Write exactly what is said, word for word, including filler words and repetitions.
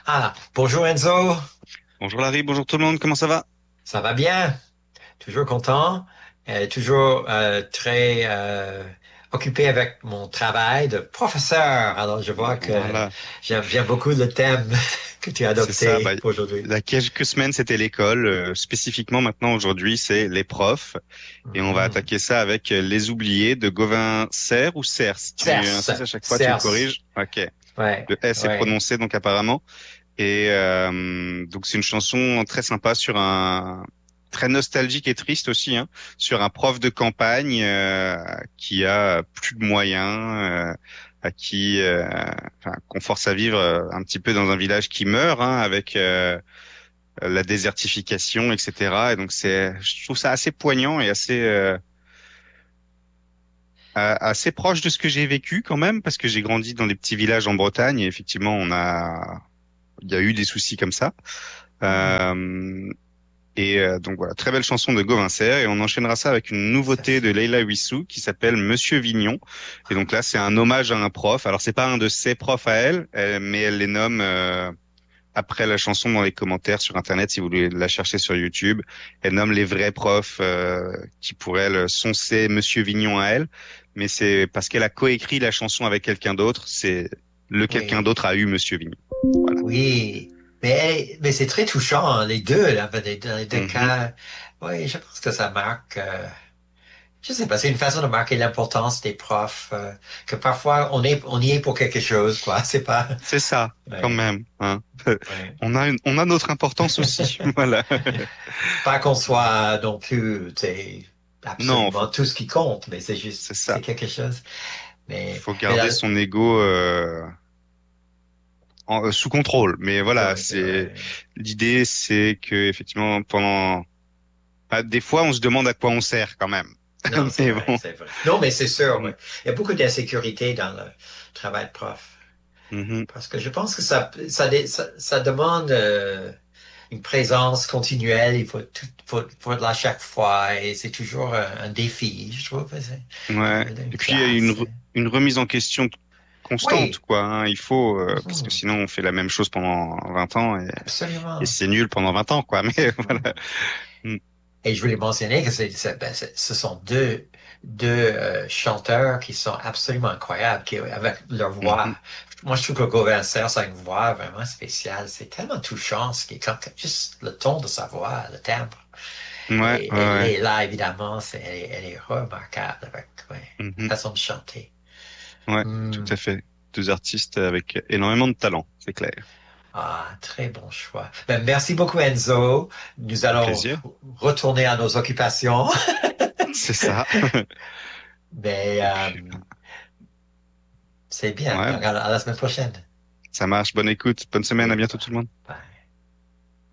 Ah, bonjour Enzo, Bonjour Larry, bonjour tout le monde, comment ça va? ça va bien? Toujours content, euh, toujours euh, très euh, occupé avec mon travail de professeur. Alors je vois que Voilà, j'aime j'aime beaucoup le thème que tu as c'est ça. adopté Bah, pour aujourd'hui. il y a quelques semaines, c'était l'école. Euh, spécifiquement, maintenant, aujourd'hui, c'est les profs. Et on va Mhm. attaquer ça avec euh, Les Oubliés de Gauvin Serre ou Serres. Tu Cerce, insistes à chaque fois, tu me cerce, corriges. Ok. ouais, Le S est ouais, prononcé, donc apparemment. Et euh, donc, c'est une chanson très sympa sur un... très nostalgique et triste aussi, hein, sur un prof de campagne euh, qui a plus de moyens, euh, à qui euh, enfin, qu'on force à vivre euh, un petit peu dans un village qui meurt, hein, avec euh, la désertification, et cetera. Et donc c'est, je trouve ça assez poignant et assez euh, a- assez proche de ce que j'ai vécu quand même, parce que j'ai grandi dans des petits villages en Bretagne et effectivement on a il y a eu des soucis comme ça. hmm, Euh, Et euh, donc voilà, très belle chanson de Gauvin Serre et on enchaînera ça avec une ça nouveauté de c'est, Leila Wissou qui s'appelle Monsieur Vignon. Et donc là, c'est un hommage à un prof. Alors c'est pas un de ses profs à elle, euh, mais elle les nomme euh, après la chanson dans les commentaires sur Internet si vous voulez la chercher sur YouTube. Elle nomme les vrais profs euh, qui pour elle sont ces Monsieur Vignon à elle, mais c'est parce qu'elle a coécrit la chanson avec quelqu'un d'autre. C'est le quelqu'un oui, d'autre a eu Monsieur Vignon. Voilà. oui, mais mais c'est très touchant hein, les deux là, dans les dans les deux Mhm. cas. Oui, je pense que ça marque. euh, Je sais pas, c'est une façon de marquer l'importance des profs, euh, que parfois on est, on y est pour quelque chose, quoi. C'est pas, C'est ça, quand ouais, même, hein. ouais. On a une- on a notre importance aussi. Voilà. Pas qu'on soit non plus, tu sais, Non, absolument faut, tout ce qui compte, mais c'est juste, c'est c'est ça. quelque chose. Mais, Faut mais garder là, son ego euh, en- euh, sous contrôle. Mais voilà, ouais, c'est ouais. l'idée, c'est que effectivement, pendant ah, des fois, on se demande à quoi on sert quand même. Non, c'est Mais vrai, bon. c'est vrai. Non, mais c'est sûr, Mm. ouais. Il y a beaucoup d'insécurité dans le travail de prof. Mhm. Parce que je pense que ça, ça, dé- ça, ça demande, euh, une présence continuelle. Il faut tout, faut, faut être là chaque fois et c'est toujours un, un défi, je trouve. C'est Ouais. une Et puis il y a une classe. re- une remise en question constante, Oui, quoi, hein. Il faut euh, parce que mhm, sinon on fait la même chose pendant vingt ans et, et absolument. c'est nul pendant vingt ans, quoi. Mais Mhm. voilà. Mm. Et je voulais mentionner que c'est, c'est- ben, c'est- ce sont deux, deux euh, chanteurs qui sont absolument incroyables, qui, avec leur voix. Mhm. Moi, je trouve que Gauvin Serre a une voix vraiment spéciale. C'est tellement touchant, ce qui est quand, juste le ton de sa voix, le timbre. Ouais, Et, ouais, et ouais. Leila, évidemment, c'est, elle, est, elle est remarquable avec ouais, la Mhm. façon de chanter. Ouais, tout Hmm. à fait. Deux artistes avec énormément de talent, c'est clair. Ah, très bon choix. Ben, merci beaucoup, Enzo. Nous Un allons plaisir. retourner à nos occupations. C'est ça. Mais Et euh, puis, c'est bien. ouais, Donc, à la à la semaine prochaine. ça marche. Bonne écoute. Bonne semaine. À Oui, bientôt bye. tout le monde. Bye.